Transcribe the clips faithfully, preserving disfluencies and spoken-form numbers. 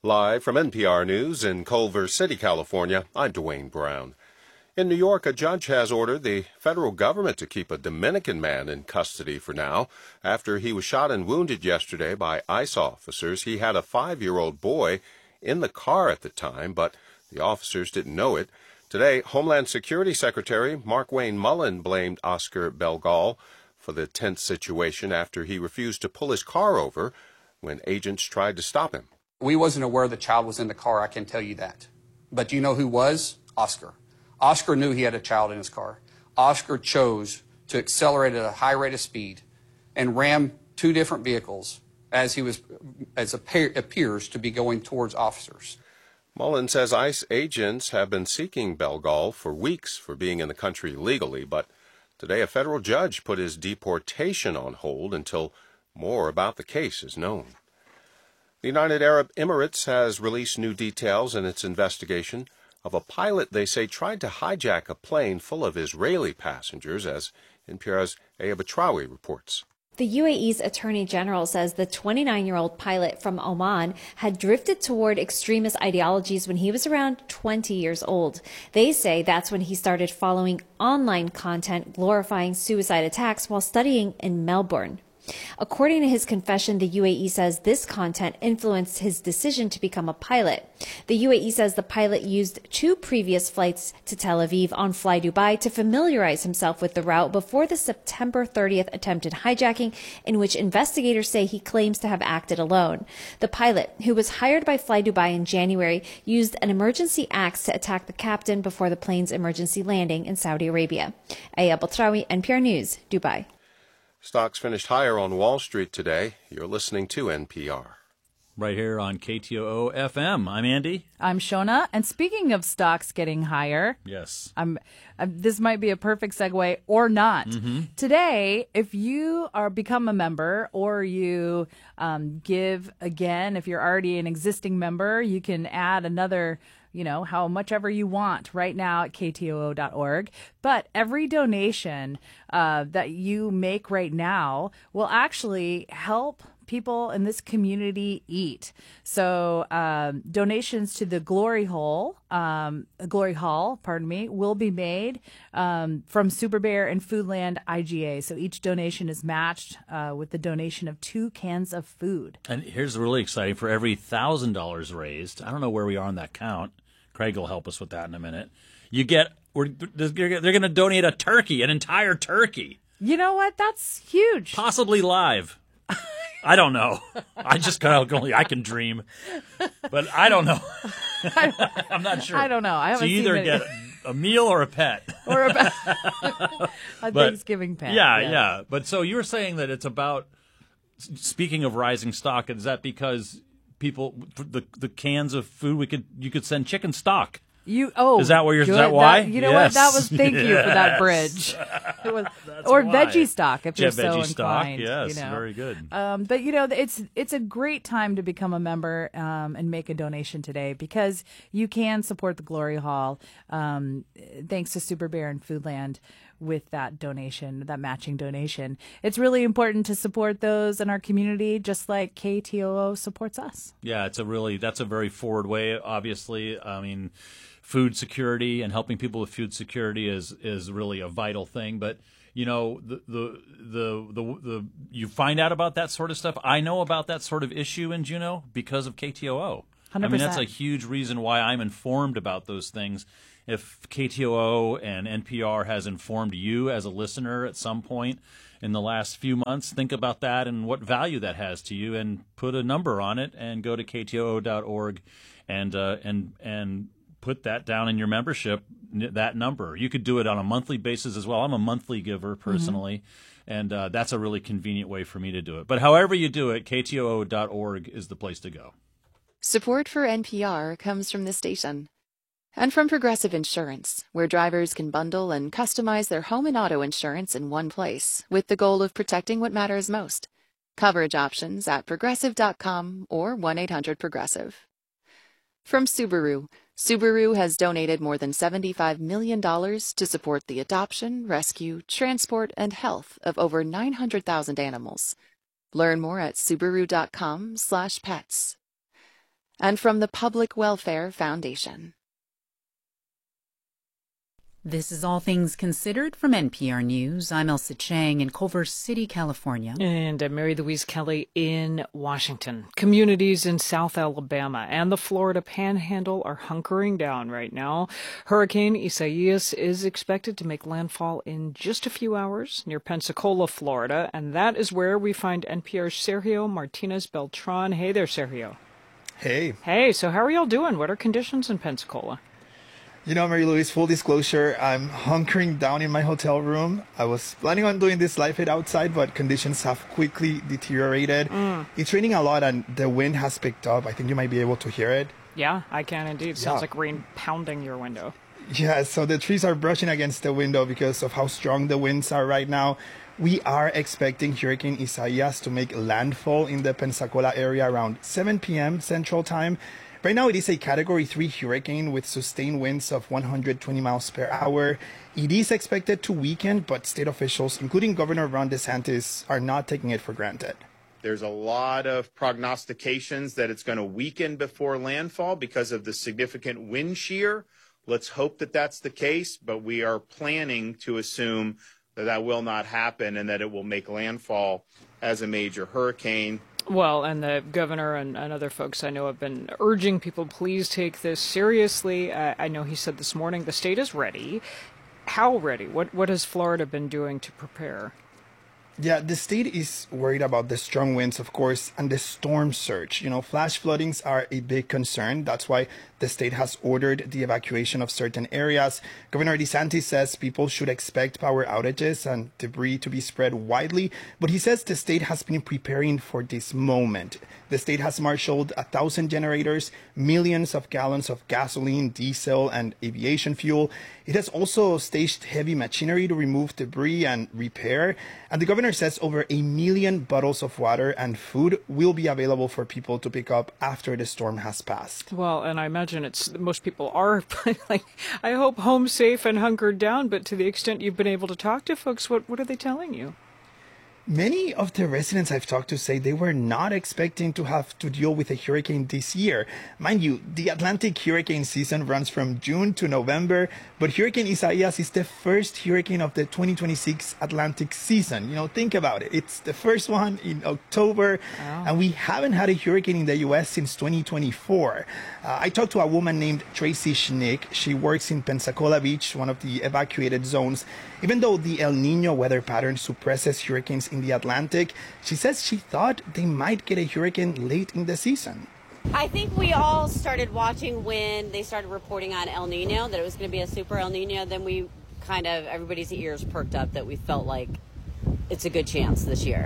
Live from N P R News in Culver City, California, I'm Dwayne Brown. In New York, a judge has ordered the federal government to keep a Dominican man in custody for now. After he was shot and wounded yesterday by ICE officers, he had a five-year-old boy in the car at the time, but the officers didn't know it. Today, Homeland Security Secretary Markwayne Mullin blamed Oscar Belgal for the tense situation after he refused to pull his car over when agents tried to stop him. We wasn't aware the child was in the car, I can tell you that. But do you know who was? Oscar. Oscar knew he had a child in his car. Oscar chose to accelerate at a high rate of speed and ram two different vehicles as he was, as appears to be going towards officers. Mullin says ICE agents have been seeking Belgal for weeks for being in the country illegally, but today a federal judge put his deportation on hold until more about the case is known. The United Arab Emirates has released new details in its investigation of a pilot they say tried to hijack a plane full of Israeli passengers, as N P R's Aya Batrawi reports. The U A E's Attorney General says the twenty-nine-year-old pilot from Oman had drifted toward extremist ideologies when he was around twenty years old. They say that's when he started following online content glorifying suicide attacks while studying in Melbourne. According to his confession, the U A E says this content influenced his decision to become a pilot. The U A E says the pilot used two previous flights to Tel Aviv on Fly Dubai to familiarize himself with the route before the September thirtieth attempted hijacking, in which investigators say he claims to have acted alone. The pilot, who was hired by Fly Dubai in January, used an emergency axe to attack the captain before the plane's emergency landing in Saudi Arabia. Aya Batrawi, N P R News, Dubai. Stocks finished higher on Wall Street today. You're listening to N P R. Right here on K T O O F M. I'm Andy. I'm Shona. And speaking of stocks getting higher, yes, I'm, I'm, this might be a perfect segue or not. Mm-hmm. Today, if you are become a member or you um, give again, if you're already an existing member, you can add another, you know, how much ever you want right now at K T O O dot org. But every donation uh, that you make right now will actually help people in this community eat. So um, donations to the Glory Hole, um, Glory Hall, pardon me, will be made um, from Super Bear and Foodland I G A. So each donation is matched uh, with the donation of two cans of food. And here's really exciting: for every thousand dollars raised, I don't know where we are on that count. Craig will help us with that in a minute. You get, we're, they're going to donate a turkey, an entire turkey. You know what? That's huge. Possibly live. I don't know. I just kind of I can dream, but I don't know. I'm not sure. I don't know. I haven't so you seen either it. get a meal or a pet, or a, pet. a but, Thanksgiving pet. Yeah, yes. yeah. But so you were saying that it's about. Speaking of rising stock, is that because people the the cans of food we could you could send chicken stock? You oh is that where you're? Good. Is that why? That, you know yes. what? That was thank yes. you for that bridge. It was, or why. veggie stock if yeah, you're so veggie inclined. Stock, yes, you know. very good. Um, but you know, it's it's a great time to become a member um, and make a donation today because you can support the Glory Hall um, thanks to Super Bear and Foodland. With that donation, that matching donation. It's really important to support those in our community, just like K T O O supports us. Yeah, it's a really, that's a very forward way, obviously. I mean, food security and helping people with food security is is really a vital thing. But, you know, the the the the, the you find out about that sort of stuff. I know about that sort of issue in Juneau because of K T O O. one hundred percent. I mean, that's a huge reason why I'm informed about those things. If K T O O and N P R has informed you as a listener at some point in the last few months, think about that and what value that has to you, and put a number on it, and go to K T O O dot org and uh, and and put that down in your membership. That number, you could do it on a monthly basis as well. I'm a monthly giver personally, mm-hmm. and uh, that's a really convenient way for me to do it. But however you do it, K T O O dot org is the place to go. Support for N P R comes from this station. And from Progressive Insurance, where drivers can bundle and customize their home and auto insurance in one place with the goal of protecting what matters most. Coverage options at progressive dot com or one eight hundred progressive. From Subaru, Subaru has donated more than seventy-five million dollars to support the adoption, rescue, transport, and health of over nine hundred thousand animals. Learn more at subaru dot com slash pets. and from the Public Welfare Foundation. This is All Things Considered from N P R News. I'm Elsa Chang in Culver City, California. And I'm Mary Louise Kelly in Washington. Communities in South Alabama and the Florida Panhandle are hunkering down right now. Hurricane Isaias is expected to make landfall in just a few hours near Pensacola, Florida. And that is where we find N P R's Sergio Martinez Beltran. Hey there, Sergio. Hey. Hey, so how are y'all doing? What are conditions in Pensacola? You know, Mary Louise, full disclosure, I'm hunkering down in my hotel room. I was planning on doing this live feed outside, but conditions have quickly deteriorated. Mm. It's raining a lot and the wind has picked up. I think you might be able to hear it. Yeah, I can indeed. Sounds yeah. like rain pounding your window. Yeah, so the trees are brushing against the window because of how strong the winds are right now. We are expecting Hurricane Isaias to make landfall in the Pensacola area around seven p.m. Central Time. Right now, it is a Category three hurricane with sustained winds of one hundred twenty miles per hour. It is expected to weaken, but state officials, including Governor Ron DeSantis, are not taking it for granted. There's a lot of prognostications that it's going to weaken before landfall because of the significant wind shear. Let's hope that that's the case, but we are planning to assume that that will not happen and that it will make landfall as a major hurricane. Well, and the governor and, and other folks I know have been urging people, please take this seriously. Uh, I know he said this morning the state is ready. How ready? What what has Florida been doing to prepare? Yeah, the state is worried about the strong winds, of course, and the storm surge. You know, flash floodings are a big concern. That's why the state has ordered the evacuation of certain areas. Governor DeSantis says people should expect power outages and debris to be spread widely, but he says the state has been preparing for this moment. The state has marshaled a thousand generators, millions of gallons of gasoline, diesel, and aviation fuel. It has also staged heavy machinery to remove debris and repair. And the governor says over a million bottles of water and food will be available for people to pick up after the storm has passed. Well, and I imagine it's most people are, like, I hope home safe and hunkered down, but to the extent you've been able to talk to folks, what, what are they telling you? Many of the residents I've talked to say they were not expecting to have to deal with a hurricane this year. Mind you, the Atlantic hurricane season runs from June to November, but Hurricane Isaias is the first hurricane of the twenty twenty-six Atlantic season. You know, think about it. It's the first one in October, oh. and we haven't had a hurricane in the U S since twenty twenty-four. Uh, I talked to a woman named Tracy Schnick. She works in Pensacola Beach, one of the evacuated zones. Even though the El Nino weather pattern suppresses hurricanes in the Atlantic, she says she thought they might get a hurricane late in the season. I think we all started watching when they started reporting on El Nino, that it was going to be a super El Nino. Then we kind of, everybody's ears perked up that we felt like it's a good chance this year.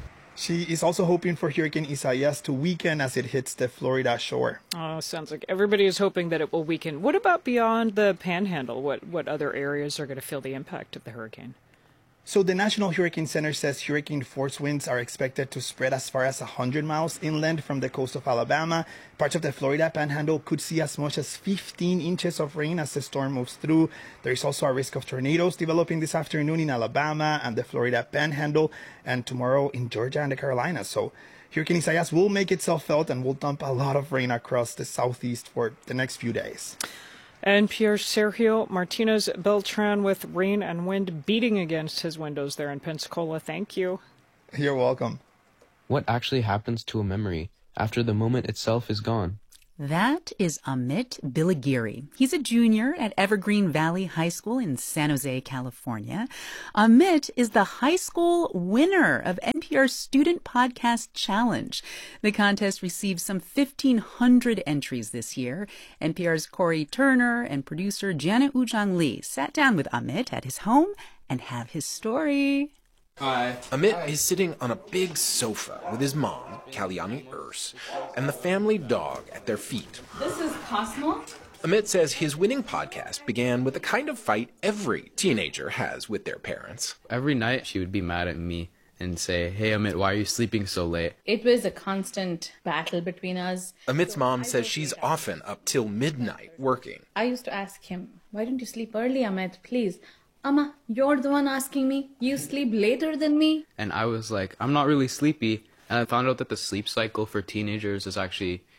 She is also hoping for Hurricane Isaias to weaken as it hits the Florida shore. Oh, sounds like everybody is hoping that it will weaken. What about beyond the Panhandle? What, what other areas are going to feel the impact of the hurricane? So the National Hurricane Center says hurricane force winds are expected to spread as far as one hundred miles inland from the coast of Alabama. Parts of the Florida Panhandle could see as much as fifteen inches of rain as the storm moves through. There is also a risk of tornadoes developing this afternoon in Alabama and the Florida Panhandle, and tomorrow in Georgia and the Carolinas. So Hurricane Isaias will make itself felt and will dump a lot of rain across the southeast for the next few days. N P R's Sergio Martinez Beltran with rain and wind beating against his windows there in Pensacola. Thank you. You're welcome. What actually happens to a memory after the moment itself is gone? That is Amit Bilagiri. He's a junior at Evergreen Valley High School in San Jose, California. Amit is the high school winner of N P R's Student Podcast Challenge. The contest received some fifteen hundred entries this year. N P R's Corey Turner and producer Janet Ujang Lee sat down with Amit at his home and have his story. Hi. Amit Hi. is sitting on a big sofa with his mom, Kalyani Urs, and the family dog at their feet. This is Cosmo. Amit says his winning podcast began with the kind of fight every teenager has with their parents. Every night she would be mad at me and say, "Hey Amit, why are you sleeping so late?" It was a constant battle between us. Amit's mom says she's often up till midnight working. I used to ask him, "Why don't you sleep early, Amit, please?" "Amma, you're the one asking me. You sleep later than me." And I was like, I'm not really sleepy. And I found out that the sleep cycle for teenagers is actually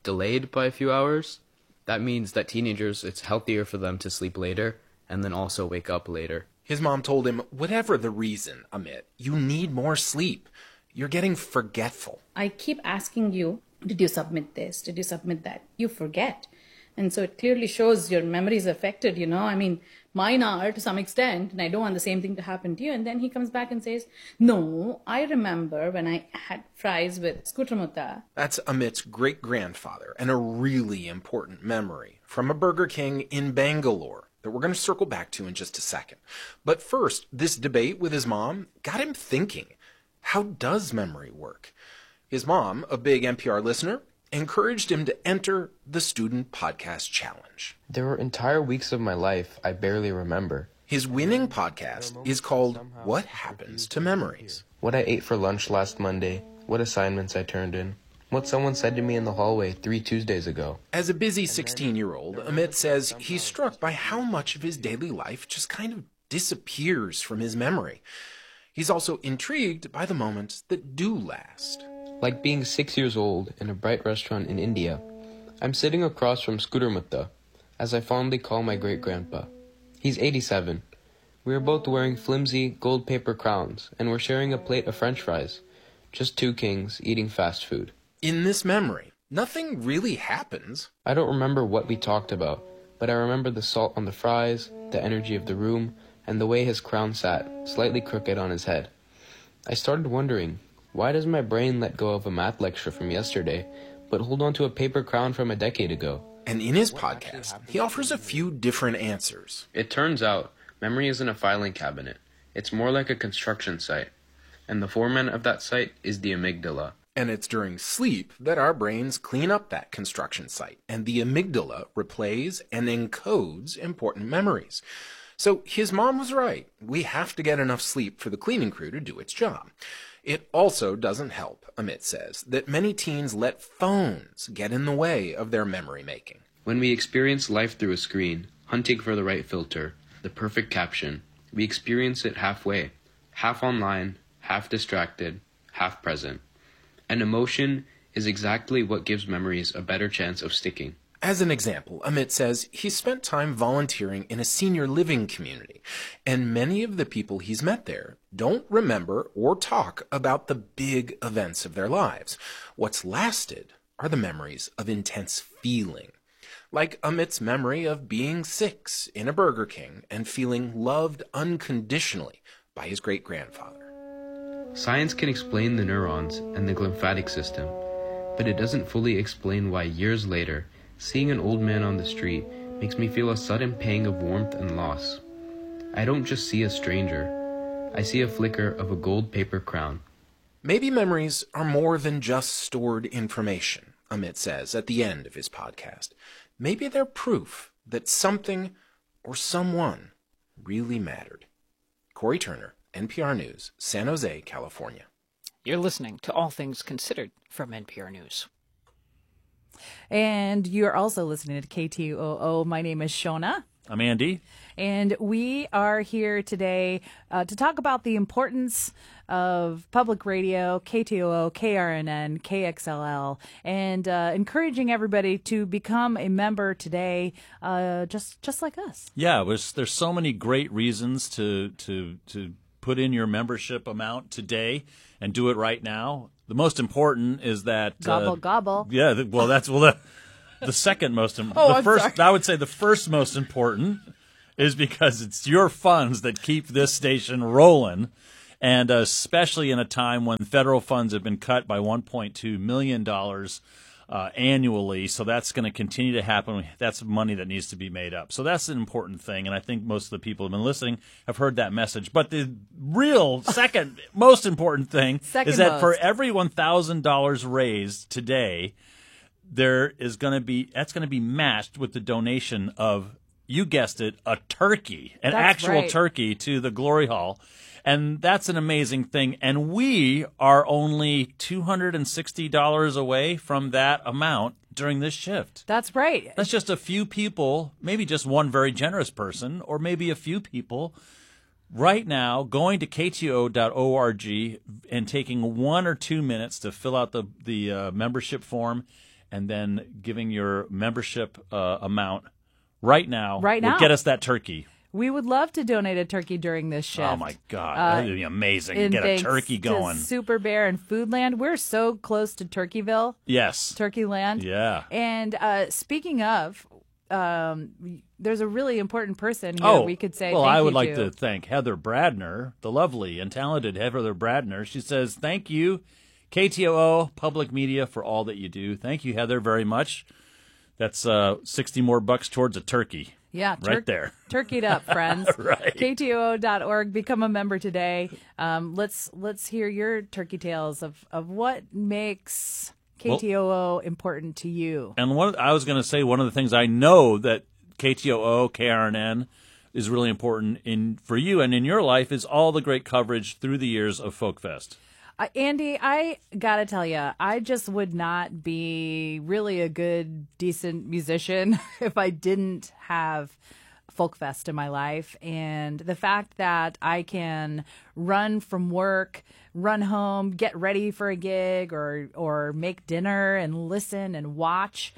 delayed by a few hours. That means that teenagers, it's healthier for them to sleep later and then also wake up later. His mom told him, whatever the reason, Amit, you need more sleep. You're getting forgetful. I keep asking you, did you submit this? Did you submit that? You forget. And so it clearly shows your memory is affected, you know. I mean, mine are to some extent, and I don't want the same thing to happen to you. And then he comes back and says, no, I remember when I had fries with Skutamutta. That's Amit's great-grandfather, and a really important memory from a Burger King in Bangalore that we're going to circle back to in just a second. But first, this debate with his mom got him thinking, how does memory work? His mom, a big N P R listener, encouraged him to enter the Student Podcast Challenge. There were entire weeks of my life I barely remember. His winning podcast is called What Happens to Memories? What I ate for lunch last Monday, what assignments I turned in, what someone said to me in the hallway three Tuesdays ago. As a busy sixteen-year-old, Amit says he's struck by how much of his daily life just kind of disappears from his memory. He's also intrigued by the moments that do last. Like being six years old in a bright restaurant in India. I'm sitting across from Skutamutta, as I fondly call my great-grandpa. He's eighty-seven. We are both wearing flimsy gold paper crowns, and we're sharing a plate of French fries. Just two kings eating fast food. In this memory, nothing really happens. I don't remember what we talked about, but I remember the salt on the fries, the energy of the room, and the way his crown sat, slightly crooked on his head. I started wondering, why does my brain let go of a math lecture from yesterday, but hold on to a paper crown from a decade ago? And in his podcast, he offers a few different answers. It turns out, memory isn't a filing cabinet. It's more like a construction site. And the foreman of that site is the amygdala. And it's during sleep that our brains clean up that construction site, and the amygdala replays and encodes important memories. So his mom was right. We have to get enough sleep for the cleaning crew to do its job. It also doesn't help, Amit says, that many teens let phones get in the way of their memory making. When we experience life through a screen, hunting for the right filter, the perfect caption, we experience it halfway, half online, half distracted, half present. And emotion is exactly what gives memories a better chance of sticking. As an example, Amit says he's spent time volunteering in a senior living community, and many of the people he's met there don't remember or talk about the big events of their lives. What's lasted are the memories of intense feeling, like Amit's memory of being six in a Burger King and feeling loved unconditionally by his great-grandfather. Science can explain the neurons and the glymphatic system, but it doesn't fully explain why years later, seeing an old man on the street makes me feel a sudden pang of warmth and loss. I don't just see a stranger. I see a flicker of a gold paper crown. Maybe memories are more than just stored information, Amit says at the end of his podcast. Maybe they're proof that something or someone really mattered. Corey Turner, N P R News, San Jose, California. You're listening to All Things Considered from N P R News. And you're also listening to K T O O. My name is Shona. I'm Andy. And we are here today uh, to talk about the importance of public radio, K T O O, K R N N, K X L L, and uh, encouraging everybody to become a member today, uh, just just like us. Yeah, there's, there's so many great reasons to to to put in your membership amount today and do it right now. The most important is that gobble uh, gobble. Yeah, the, well, that's well the, the second most important. Oh, the I'm first, sorry. I would say the first most important is because it's your funds that keep this station rolling, and uh, especially in a time when federal funds have been cut by one point two million dollars uh, annually. So that's going to continue to happen. That's money that needs to be made up. So that's an important thing, and I think most of the people who have been listening have heard that message. But the real second most important thing Second is that most. for every one thousand dollars raised today, there is going to be that's going to be matched with the donation of, you guessed it, a turkey, an That's actual right. turkey to the Glory Hall. And that's an amazing thing. And we are only two hundred sixty dollars away from that amount during this shift. That's right. That's just a few people, maybe just one very generous person, or maybe a few people right now going to K T O O dot org and taking one or two minutes to fill out the, the uh, membership form and then giving your membership uh, amount right now Right would now. get us that turkey. We would love to donate a turkey during this shift. Oh, my God. Uh, that would be amazing. in Get a thanks turkey to going. Super Bear and Foodland. We're so close to Turkeyville. Yes. Turkey Land. Yeah. And uh, speaking of, um, there's a really important person here Oh, we could say well, thank I would you like to. to thank Heather Bradner, the lovely and talented Heather Bradner. She says, thank you, K T O O Public Media, for all that you do. Thank you, Heather, very much. That's uh, sixty more bucks towards a turkey. Yeah, right tur- there. Turkeyed up, friends. Right. K T O O dot org. Become a member today. Um, let's let's hear your turkey tales of, of what makes K T O O important to you. And one, I was going to say one of the things I know that K T O O, K R N N is really important in for you and in your life is all the great coverage through the years of Folk Fest. Uh, Andy, I gotta tell you, I just would not be really a good, decent musician if I didn't have Folk Fest in my life. And the fact that I can run from work, run home, get ready for a gig, or or make dinner and listen and watch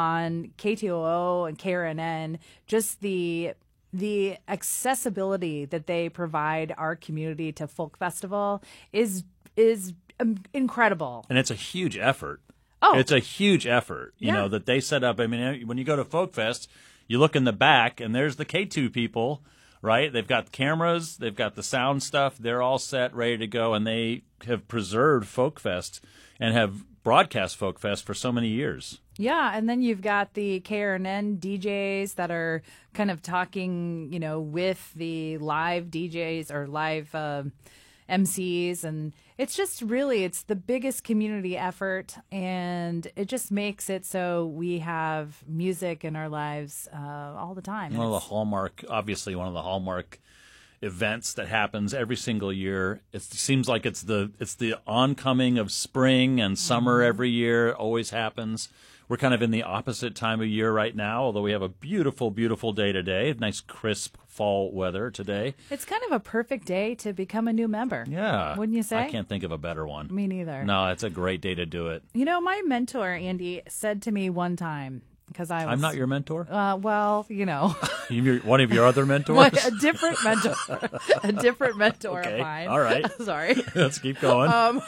on K T O O and K R N N, just the the accessibility that they provide our community to Folk Festival is is um, incredible. And it's a huge effort. Oh. It's a huge effort, you Yeah. know, that they set up. I mean, when you go to Folk Fest, you look in the back and there's the K two people, right? They've got cameras, they've got the sound stuff. They're all set, ready to go, and they have preserved Folk Fest and have broadcast Folk Fest for so many years. Yeah, and then you've got the K R N N D Js that are kind of talking, you know, with the live D Js or live uh, M Cs, and it's just really, it's the biggest community effort, and it just makes it so we have music in our lives uh, all the time. One of the It's- hallmark, obviously one of the hallmark events that happens every single year. It seems like it's the it's the oncoming of spring and summer Mm-hmm. every year. It always happens. We're kind of in the opposite time of year right now, although we have a beautiful, beautiful day today. Nice crisp fall weather today. It's kind of a perfect day to become a new member. Yeah. Wouldn't you say? I can't think of a better one. Me neither. No, it's a great day to do it. You know, my mentor, Andy, said to me one time, because I was... I'm not your mentor? Uh, well, you know... You're one of your other mentors? What, a different mentor. A different mentor Okay, of mine. all right. Sorry. Let's keep going. Um,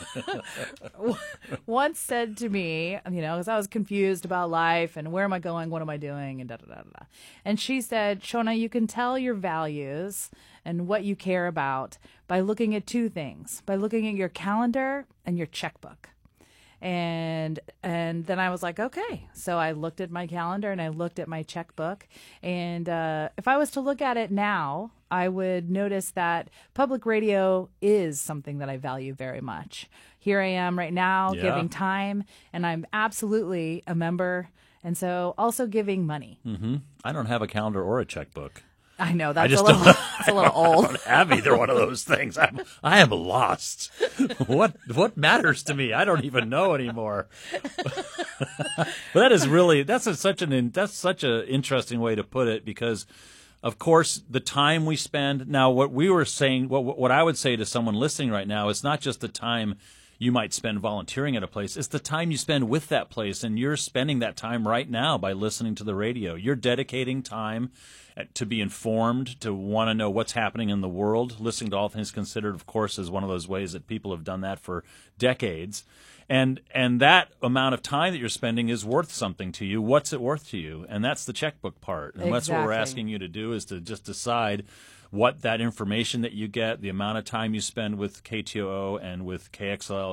once said to me, you know, because I was confused about life and where am I going, what am I doing, and da da da da. And she said, Shona, you can tell your values and what you care about by looking at two things, by looking at your calendar and your checkbook. And and then I was like, okay. So I looked at my calendar and I looked at my checkbook. And uh, if I was to look at it now, I would notice that public radio is something that I value very much. Here I am right now Yeah. giving time, and I'm absolutely a member. And so also giving money. hmm I don't have a calendar or a checkbook. I know I that's just a little, don't, it's a little old. I don't have either one of those things. I'm, I am lost. What what matters to me? I don't even know anymore. But that is really that's a, such an that's such an interesting way to put it, because, of course, the time we spend now. What we were saying, what what I would say to someone listening right now, it's not just the time you might spend volunteering at a place. It's the time you spend with that place, and you're spending that time right now by listening to the radio. You're dedicating time to be informed, to want to know what's happening in the world. Listening to All Things Considered, of course, is one of those ways that people have done that for decades. And and that amount of time that you're spending is worth something to you. What's it worth to you? And that's the checkbook part. And that's what we're Exactly. asking you to do, is to just decide what that information that you get, the amount of time you spend with K T O O and with K X L,